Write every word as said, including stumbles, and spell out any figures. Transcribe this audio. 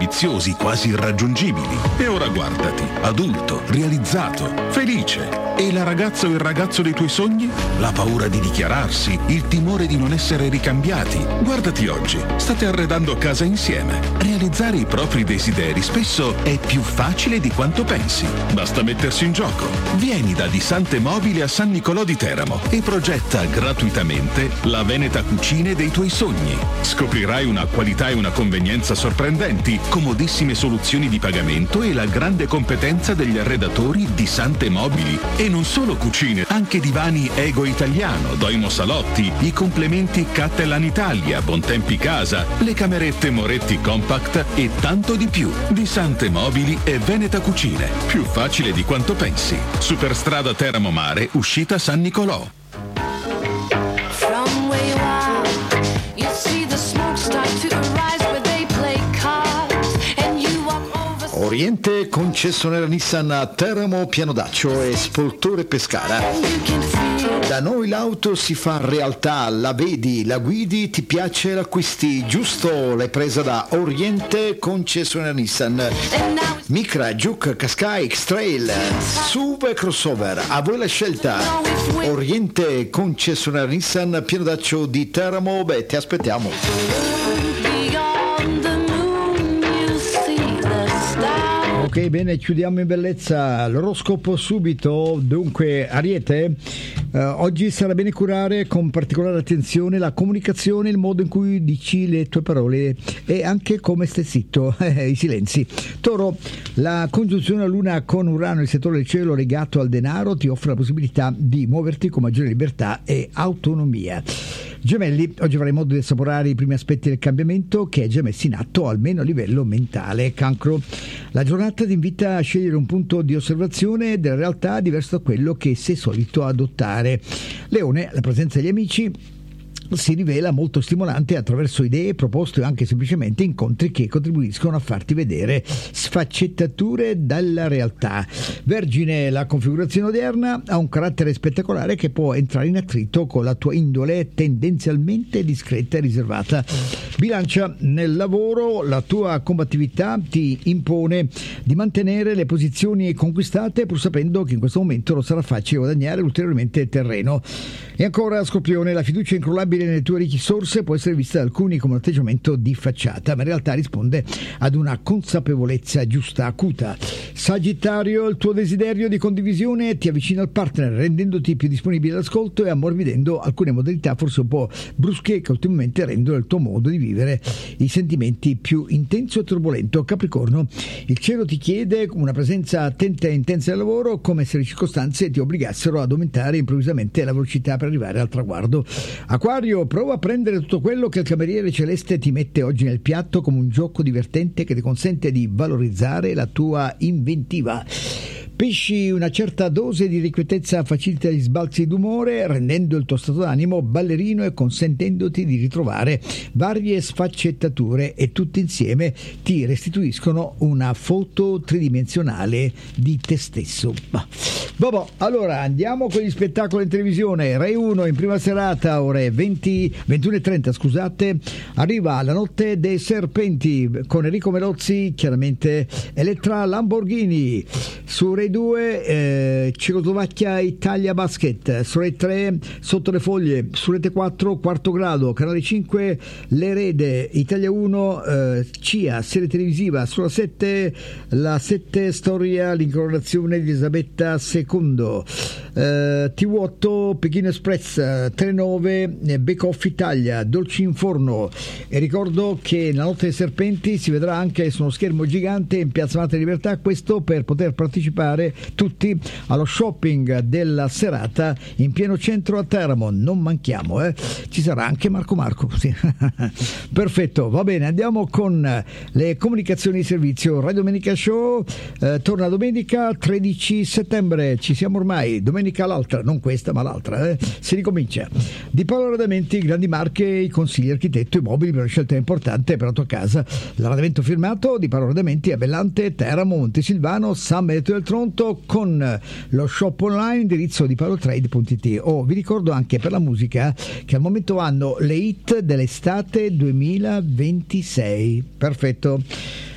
ambiziosi, quasi irraggiungibili. E ora guardati, adulto, realizzato, felice. E la ragazza o il ragazzo dei tuoi sogni? La paura di dichiararsi, il timore di non essere ricambiati. Guardati oggi, state arredando casa insieme. Realizzare i propri desideri spesso è più facile di quanto pensi. Basta mettersi in gioco. Vieni da Disante Mobili a San Nicolò di Teramo e progetta gratuitamente la Veneta Cucine dei tuoi sogni. Scoprirai una qualità e una convenienza sorprendenti, comodissime soluzioni di pagamento e la grande competenza degli arredatori Disante Mobili. E non solo cucine, anche divani Ego Italiano, Doimo Salotti, i complementi Cattelan Italia, Bontempi Casa, le camerette Moretti Compact e tanto di più. Disante Mobili e Veneta Cucine. Più facile di quanto pensi. Superstrada Teramo Mare, uscita San Nicolò. Oriente, concessionaria Nissan a Teramo, Pianodaccio e Spoltore Pescara. Da noi l'auto si fa realtà, la vedi, la guidi, ti piace, l'acquisti, giusto? L'hai presa da Oriente, concessionaria Nissan. Micra, Juke, Qashqai, X-Trail, S U V e crossover, a voi la scelta. Oriente, concessionaria Nissan, Pianodaccio di Teramo, beh, ti aspettiamo. Ok, bene, chiudiamo in bellezza l'oroscopo subito. Dunque, Ariete, eh, oggi sarà bene curare con particolare attenzione la comunicazione, il modo in cui dici le tue parole e anche come stai zitto, eh, i silenzi. Toro, la congiunzione a Luna con Urano, il settore del cielo legato al denaro, ti offre la possibilità di muoverti con maggiore libertà e autonomia. Gemelli, oggi avrai modo di assaporare i primi aspetti del cambiamento che è già messo in atto almeno a livello mentale. Cancro, la giornata ti invita a scegliere un punto di osservazione della realtà diverso da quello che sei solito adottare. Leone, la presenza degli amici si rivela molto stimolante attraverso idee, proposte o anche semplicemente incontri che contribuiscono a farti vedere sfaccettature dalla realtà. Vergine, la configurazione odierna ha un carattere spettacolare che può entrare in attrito con la tua indole tendenzialmente discreta e riservata. Bilancia, nel lavoro la tua combattività ti impone di mantenere le posizioni conquistate pur sapendo che in questo momento non sarà facile guadagnare ulteriormente terreno. E ancora Scorpione, la fiducia incrollabile nelle tue risorse può essere vista da alcuni come un atteggiamento di facciata, ma in realtà risponde ad una consapevolezza giusta, acuta. Sagittario, il tuo desiderio di condivisione ti avvicina al partner, rendendoti più disponibile all'ascolto e ammorbidendo alcune modalità forse un po' brusche che ultimamente rendono il tuo modo di vivere i sentimenti più intenso e turbolento. Capricorno, il cielo ti chiede una presenza attenta e intensa al lavoro, come se le circostanze ti obbligassero ad aumentare improvvisamente la velocità per arrivare al traguardo. Acquario, prova a prendere tutto quello che il cameriere celeste ti mette oggi nel piatto come un gioco divertente che ti consente di valorizzare la tua inventiva. Pesci, una certa dose di irrequietezza facilita gli sbalzi d'umore, rendendo il tuo stato d'animo ballerino e consentendoti di ritrovare varie sfaccettature e tutti insieme ti restituiscono una foto tridimensionale di te stesso. Vabbè, allora andiamo con gli spettacoli in televisione. Rai uno in prima serata, ore venti, ventuno e trenta, scusate, arriva La Notte dei Serpenti con Enrico Melozzi, chiaramente Elettra Lamborghini. Su Rai due eh, Cecoslovacchia Italia Basket, su Rai tre Sotto le Foglie, su Rete quattro Quarto Grado, Canale cinque L'Erede, Italia uno eh, C I A, serie televisiva, sulla sette La sette Storia, l'incoronazione di Elisabetta secondo, eh, T V otto Pechino Express, Tele nove Bake Off Italia, Dolci in Forno. E ricordo che La Notte dei Serpenti si vedrà anche su uno schermo gigante in Piazza Mata Libertà, questo per poter partecipare tutti allo shopping della serata in pieno centro a Teramo. Non manchiamo, eh? Ci sarà anche Marco Marco, sì. Perfetto, va bene, andiamo con le comunicazioni di servizio. Radio Domenica Show eh, torna domenica tredici settembre, ci siamo ormai, domenica l'altra, non questa ma l'altra, eh? Si ricomincia. Di Paolo Radamenti, grandi marche, i consigli architetto, i mobili per una scelta importante per la tua casa. L'arredamento firmato di Paolo Radamenti a Bellante, Teramo, Montesilvano, San Benedetto del Tronto, con lo shop online, indirizzo di paolotrade punto it. Oh, vi ricordo anche per la musica che al momento hanno le hit dell'estate duemilaventisei. Perfetto.